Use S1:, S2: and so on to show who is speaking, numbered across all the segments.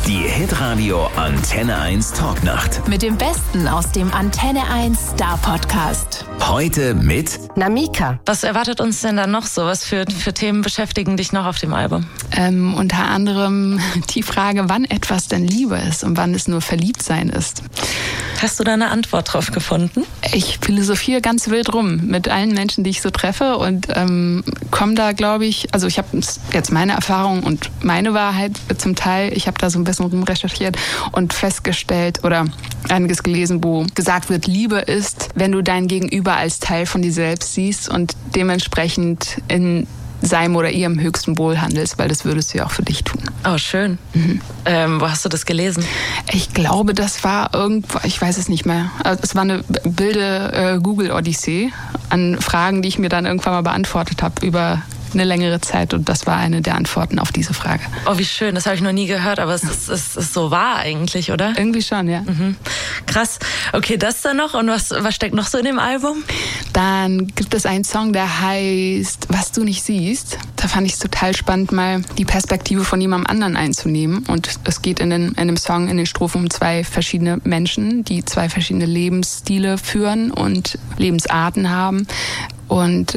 S1: Die Hitradio Antenne 1 Talknacht.
S2: Mit dem Besten aus dem Antenne 1 Star Podcast.
S1: Heute mit
S3: Namika.
S4: Was erwartet uns denn dann noch so? Was für Themen beschäftigen dich noch auf dem Album?
S5: Unter anderem die Frage, wann etwas denn Liebe ist und wann es nur Verliebtsein ist.
S4: Hast du da eine Antwort drauf gefunden?
S5: Ich philosophiere ganz wild rum mit allen Menschen, die ich so treffe und komme da, glaube ich, also ich habe jetzt meine Erfahrung und meine Wahrheit zum Teil, ich habe da so ein bisschen rumrecherchiert und festgestellt oder einiges gelesen, wo gesagt wird, Liebe ist, wenn du dein Gegenüber als Teil von dir selbst siehst und dementsprechend in seinem oder ihrem höchsten Wohl handelst, weil das würdest du ja auch für dich tun.
S4: Oh, schön. Wo hast du das gelesen?
S5: Ich glaube, das war irgendwo, ich weiß es nicht mehr. Also es war eine wilde Google-Odyssee an Fragen, die ich mir dann irgendwann mal beantwortet habe über eine längere Zeit und das war eine der Antworten auf diese Frage.
S4: Oh, wie schön, das habe ich noch nie gehört, aber es ist so wahr eigentlich, oder?
S5: Irgendwie schon, ja.
S4: Krass. Okay, das dann noch und was steckt noch so in dem Album?
S5: Dann gibt es einen Song, der heißt Was du nicht siehst. Da fand ich es total spannend, mal die Perspektive von jemandem anderen einzunehmen und es geht in dem Song, in den Strophen um zwei verschiedene Menschen, die zwei verschiedene Lebensstile führen und Lebensarten haben und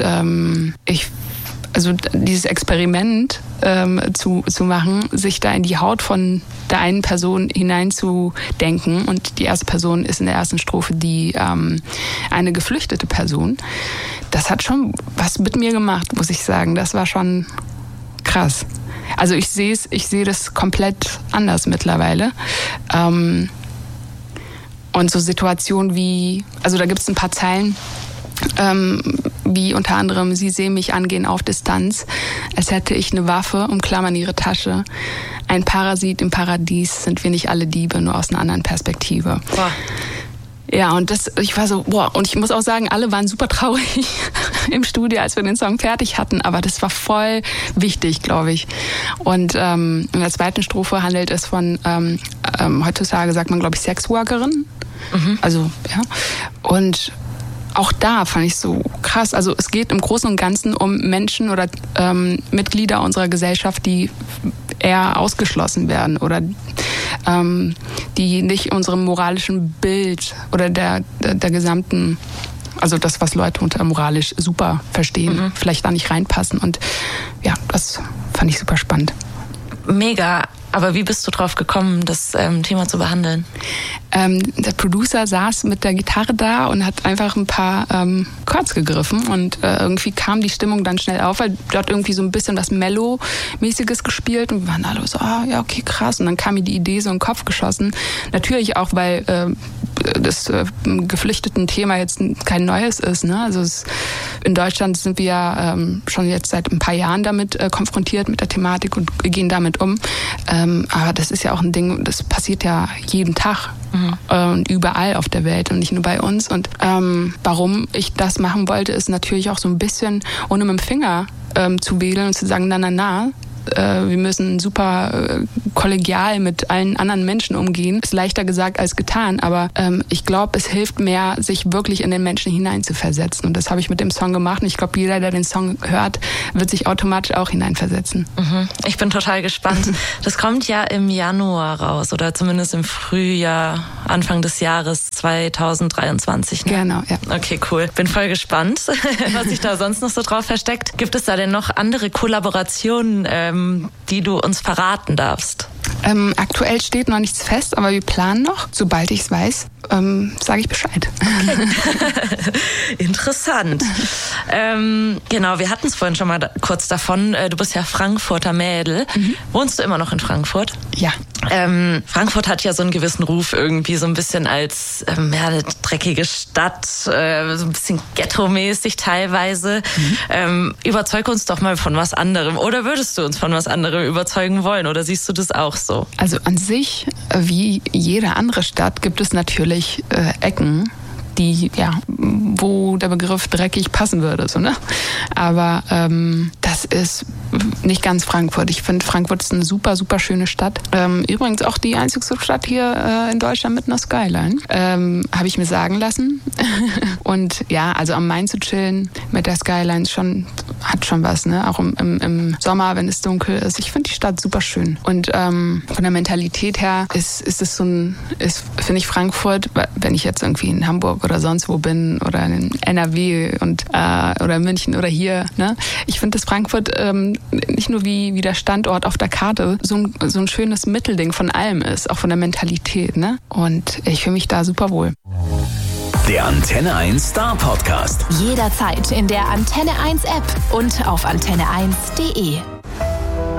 S5: also dieses Experiment zu machen, sich da in die Haut von der einen Person hineinzudenken und die erste Person ist in der ersten Strophe eine geflüchtete Person. Das hat schon was mit mir gemacht, muss ich sagen. Das war schon krass. Also ich sehe das komplett anders mittlerweile. Und so Situationen wie, also da gibt es ein paar Zeilen, wie unter anderem, sie sehen mich angehen auf Distanz, als hätte ich eine Waffe, umklammern ihre Tasche. Ein Parasit im Paradies, sind wir nicht alle Diebe, nur aus einer anderen Perspektive.
S4: Boah.
S5: Ja, und ich war so, boah, und ich muss auch sagen, alle waren super traurig im Studio, als wir den Song fertig hatten, aber das war voll wichtig, glaube ich. Und in der zweiten Strophe handelt es von, heutzutage sagt man, glaube ich, Sexworkerin. Also, ja. Und auch da fand ich so krass. Also es geht im Großen und Ganzen um Menschen oder Mitglieder unserer Gesellschaft, die eher ausgeschlossen werden oder die nicht unserem moralischen Bild oder der gesamten, also das, was Leute unter moralisch super verstehen, vielleicht da nicht reinpassen. Und ja, das fand ich super spannend.
S4: Mega. Aber wie bist du drauf gekommen, das Thema zu behandeln?
S5: Der Producer saß mit der Gitarre da und hat einfach ein paar Chords gegriffen und irgendwie kam die Stimmung dann schnell auf, weil dort irgendwie so ein bisschen was Mellow-mäßiges gespielt und wir waren alle so, ja, okay, krass. Und dann kam mir die Idee so in den Kopf geschossen. Natürlich auch, weil das geflüchteten Thema jetzt kein neues ist. Ne? Also in Deutschland sind wir ja schon jetzt seit ein paar Jahren damit konfrontiert mit der Thematik und gehen damit um. Aber das ist ja auch ein Ding, das passiert ja jeden Tag und überall auf der Welt und nicht nur bei uns. Und warum ich das machen wollte, ist natürlich auch so ein bisschen, ohne mit dem Finger zu wedeln und zu sagen, na, wir müssen super kollegial mit allen anderen Menschen umgehen. Ist leichter gesagt als getan, aber ich glaube, es hilft mehr, sich wirklich in den Menschen hineinzuversetzen. Und das habe ich mit dem Song gemacht. Und ich glaube, jeder, der den Song hört, wird sich automatisch auch hineinversetzen.
S4: Ich bin total gespannt. Das kommt ja im Januar raus oder zumindest im Frühjahr, Anfang des Jahres 2023. Ne?
S5: Genau, ja.
S4: Okay, cool. Bin voll gespannt, was sich da sonst noch so drauf versteckt. Gibt es da denn noch andere Kollaborationen, die du uns verraten darfst?
S5: Aktuell steht noch nichts fest, aber wir planen noch. Sobald ich es weiß, sage ich Bescheid.
S4: Okay. Interessant. Genau, wir hatten es vorhin schon mal kurz davon. Du bist ja Frankfurter Mädel. Wohnst du immer noch in Frankfurt?
S5: Ja.
S4: Frankfurt hat ja so einen gewissen Ruf irgendwie, so ein bisschen als eine dreckige Stadt, so ein bisschen ghetto-mäßig teilweise. Überzeug uns doch mal von was anderem. Oder würdest du uns von was anderem überzeugen wollen? Oder siehst du das auch so?
S5: Also an sich, wie jede andere Stadt, gibt es natürlich Ecken, wo der Begriff dreckig passen würde. So, ne? Aber das das ist nicht ganz Frankfurt. Ich finde, Frankfurt ist eine super, super schöne Stadt. Übrigens auch die einzigste Stadt hier in Deutschland mit einer Skyline. Habe ich mir sagen lassen. Und ja, also am Main zu chillen mit der Skyline hat schon was, ne? Auch im Sommer, wenn es dunkel ist. Ich finde die Stadt super schön. Und von der Mentalität her finde ich Frankfurt, wenn ich jetzt irgendwie in Hamburg oder sonst wo bin oder in NRW oder München oder hier, ne? Ich finde, dass Frankfurt nicht nur wie der Standort auf der Karte so ein schönes Mittelding von allem ist, auch von der Mentalität, ne? Und ich fühle mich da super wohl.
S1: Der Antenne 1 Star Podcast.
S2: Jederzeit in der Antenne 1 App und auf antenne1.de.